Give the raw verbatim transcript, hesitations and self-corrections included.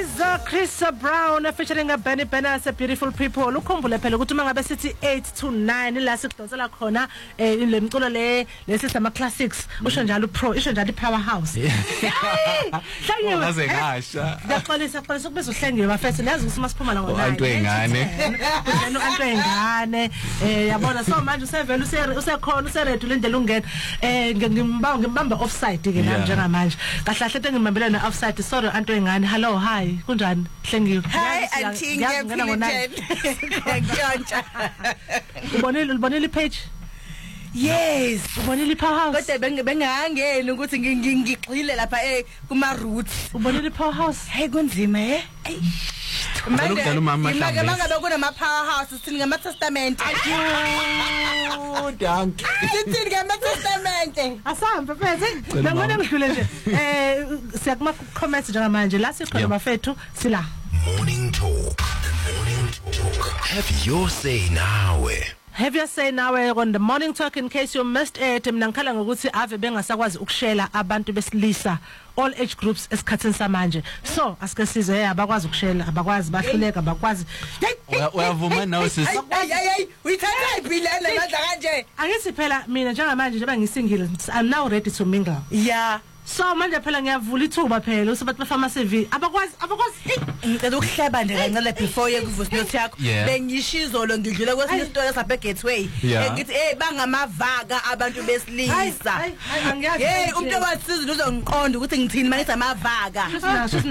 is uh, Chris Brown featuring a Benny Bennett, Beautiful People. Ukhumbule phela ukuthi mangabe sithi eight to nine la sikudonsela khona eh le mculo le lesisama classics usho njalo pro isho njalo powerhouse. Hlengiwe ngaze ngasha. Ngixolisa xolisa ukubeza uhlengiwe bafethu niyazi ukuthi masiphuma la ngona. Antu engane. Uzeno antu engane eh yabona so manje usevela use usekhona useready lendlela ungena eh ngimba ngimbamba offside ke nami njengamanje. Kahle kahle ngimambela na offside sorry antu engane. Hello hi kunjani hlengiwe. Hi auntie ngiyaphilisela. Ngiyontsha. Ubonile ubonile page? Yes, ubonile powerhouse. Kodwa bengangeni ukuthi ngigxile lapha eh kuma roots. Ubonile powerhouse? Hey kunzima eh. Manje manje mangabe kunama powerhouse sithini ngama testament. Oh dank. Sithini ngama testament. Asambe phethe. Ngibona ngidlule nje. Eh siyakuma comments njengamanje la sikhona bafethu sila. Morning Talk. Morning Talk. Have your say now. Have you say now on the Morning Talk in case you missed it mina ngikhala ngokuthi ave bengasakwazi ukushela abantu besilisa all age groups esikhathini samanje so asike size abakwazi ukushela abakwazi bahluleka abakwazi uyavuma nawe sis hey uyithatha iphilana manje kanje angithi phela mina njengamanje njengoba ngisingile I'm now ready to mingle yeah so manje phela ngiyavula ithuba phela usebathi bafama C V abakwazi abakwazi ngicela ukuhleba nje kancane before yekuvusa nothi yakho bengishizo ngidlula kwesinye isitolo saphe gateway ngithi eh bangamavaka abantu besilisa hey umuntu owasiza uzongiqonda ukuthi ngithini manje amavaka